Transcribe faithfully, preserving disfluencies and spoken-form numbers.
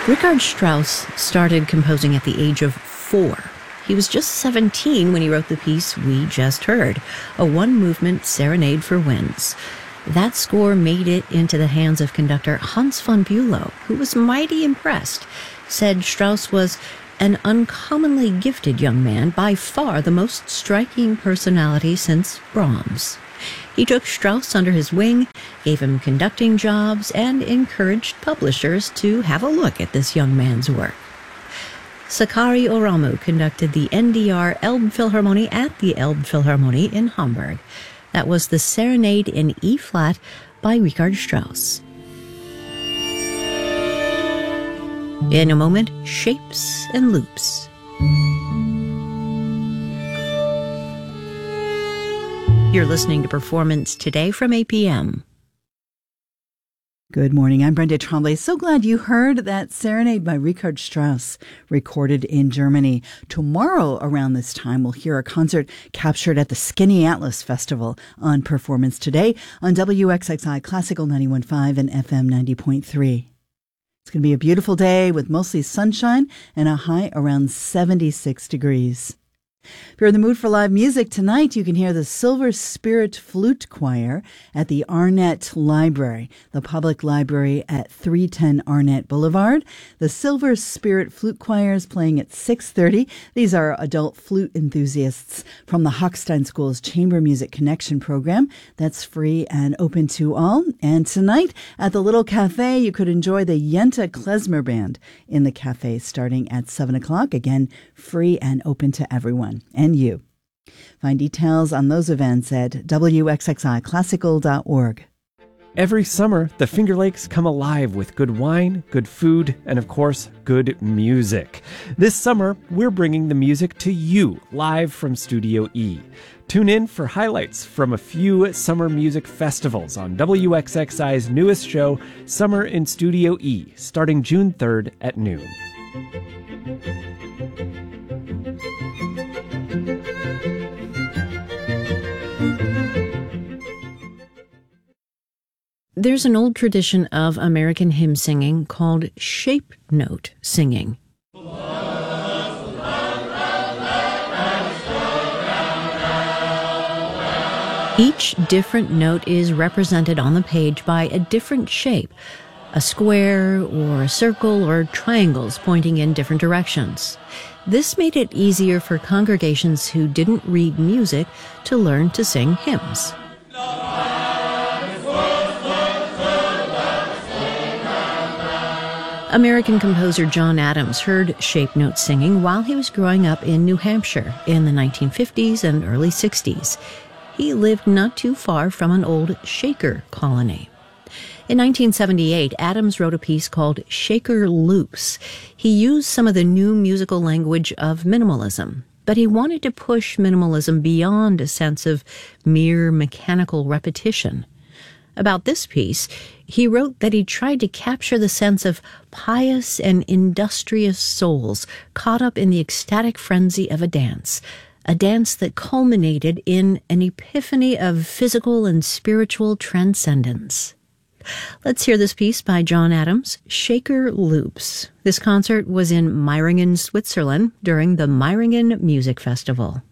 Richard Strauss started composing at the age of four. He was just seventeen when he wrote the piece we just heard, a one-movement serenade for winds. That score made it into the hands of conductor Hans von Bülow, who was mighty impressed, said Strauss was an uncommonly gifted young man, by far the most striking personality since Brahms. He took Strauss under his wing, gave him conducting jobs, and encouraged publishers to have a look at this young man's work. Sakari Oramu conducted the N D R Elbphilharmonie at the Elbphilharmonie in Hamburg. That was the Serenade in E-flat by Richard Strauss. In a moment, Shapes and Loops. You're listening to Performance Today from A P M. Good morning. I'm Brenda Tremblay. So glad you heard that Serenade by Richard Strauss, recorded in Germany. Tomorrow around this time, we'll hear a concert captured at the Skinny Atlas Festival on Performance Today on W X X I Classical ninety-one point five and F M ninety point three. It's going to be a beautiful day with mostly sunshine and a high around seventy-six degrees. If you're in the mood for live music tonight, you can hear the Silver Spirit Flute Choir at the Arnett Library, the public library at three ten Arnett Boulevard. The Silver Spirit Flute Choir is playing at six thirty. These are adult flute enthusiasts from the Hochstein School's Chamber Music Connection program. That's free and open to all. And tonight at the Little Cafe, you could enjoy the Yenta Klezmer Band in the cafe starting at seven o'clock. Again, free and open to everyone. And you. Find details on those events at W X X I classical dot org. Every summer, the Finger Lakes come alive with good wine, good food, and of course, good music. This summer, we're bringing the music to you live from Studio E. Tune in for highlights from a few summer music festivals on W X X I's newest show, Summer in Studio E, starting June third at noon. There's an old tradition of American hymn singing called shape note singing. Each different note is represented on the page by a different shape, a square or a circle or triangles pointing in different directions. This made it easier for congregations who didn't read music to learn to sing hymns. American composer John Adams heard shape note singing while he was growing up in New Hampshire in the nineteen fifties and early sixties. He lived not too far from an old Shaker colony. In nineteen seventy-eight, Adams wrote a piece called Shaker Loops. He used some of the new musical language of minimalism, but he wanted to push minimalism beyond a sense of mere mechanical repetition. About this piece, he wrote that he tried to capture the sense of pious and industrious souls caught up in the ecstatic frenzy of a dance, a dance that culminated in an epiphany of physical and spiritual transcendence. Let's hear this piece by John Adams, Shaker Loops. This concert was in Meiringen, Switzerland during the Meiringen Music Festival.